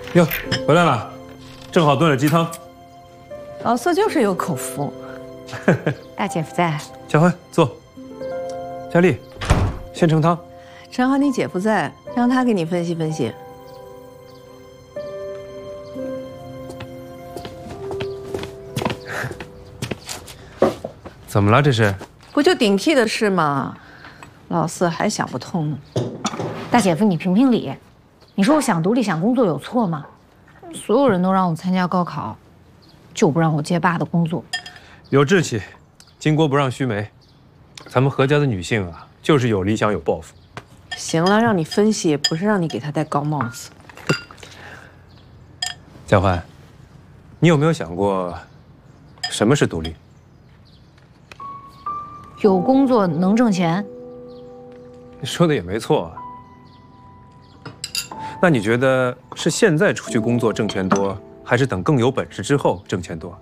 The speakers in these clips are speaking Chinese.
哟，回来了，正好炖了鸡汤。 老四就是有口福。 大姐夫在。 佳欢，坐。佳丽，先盛汤。 正好你姐夫在，让他给你分析分析。 怎么了？这是？ 不就顶替的事吗？老四还想不通呢。 大姐夫，你评评理，你说我想独立想工作有错吗？所有人都让我参加高考，就不让我接爸的工作。 有志气，巾帼不让须眉。咱们何家的女性啊，就是有理想有抱负。 行了，让你分析，不是让你给他戴高帽子。 佳欢，你有没有想过，什么是独立？ 有工作能挣钱。 你说的也没错啊。那你觉得是现在出去工作挣钱多，还是等更有本事之后挣钱多？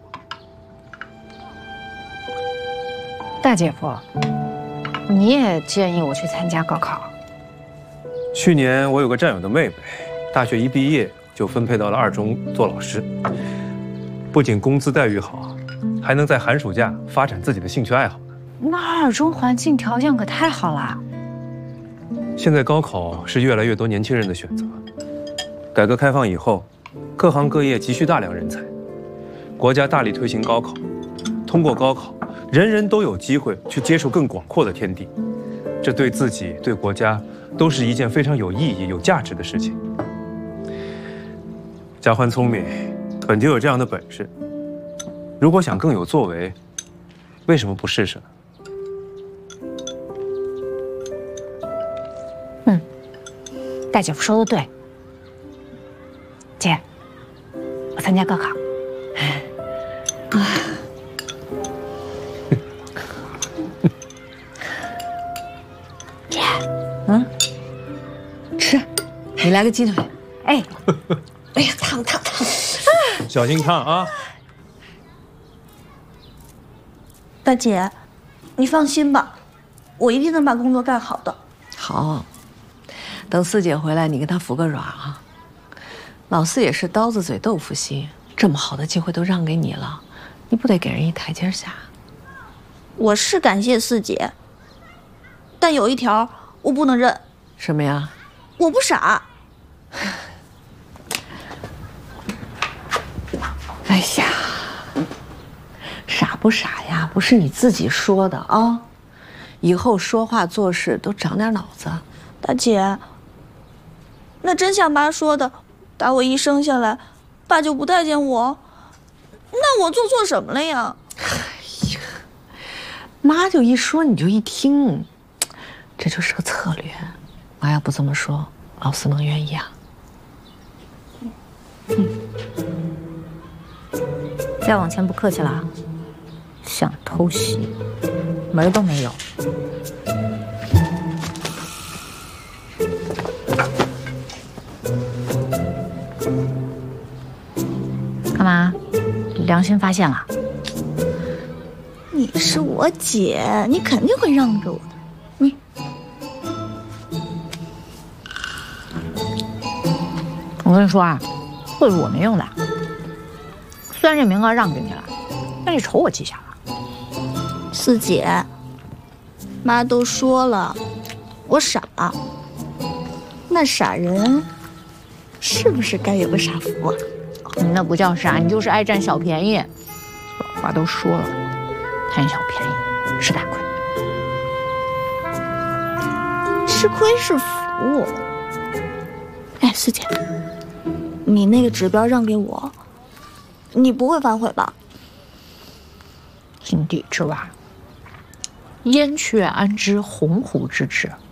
大姐夫，你也建议我去参加高考？ 去年我有个战友的妹妹，大学一毕业就分配到了2中做老师，不仅工资待遇好，还能在寒暑假发展自己的兴趣爱好。 那2中环境条件可太好了。 现在高考是越来越多年轻人的选择。改革开放以后，各行各业急需大量人才，国家大力推行高考，通过高考，人人都有机会去接触更广阔的天地，这对自己、对国家都是一件非常有意义、有价值的事情。佳欢聪明，本就有这样的本事，如果想更有作为，为什么不试试呢？ 大姐夫说的对，姐，我参加高考。 姐，吃，你来个鸡腿。 哎， 哎呀，烫！ 小心烫啊！ 大姐，你放心吧，我一定能把工作干好的。 好。等四姐回来，你给她服个软啊！老四也是刀子嘴豆腐心，这么好的机会都让给你了，你不得给人一台阶下？ 我是感谢四姐，但有一条我不能认。 什么呀？ 我不傻。 哎呀，傻不傻呀？不是你自己说的啊！以后说话做事都长点脑子。 大姐。那真像妈说的，打我一生下来，爸就不待见我，那我做错什么了呀？ 哎呀，妈就一说你就一听，这就是个策略。妈要不这么说，老四能愿意啊？ 再往前不客气了啊！想偷袭，门都没有。干嘛？良心发现了？ 你是我姐，你肯定会让着我的。你， 我跟你说啊，会我没用的。虽然这名额让给你了，但这仇我记下了。 四姐，妈都说了，我傻，那傻人是不是该有个傻福啊？ 你那不叫傻，你就是爱占小便宜。老话都说了，贪小便宜吃大亏。 吃亏是福。哎，四姐，你那个指标让给我，你不会反悔吧？ 井底之蛙，燕雀安知鸿鹄之志？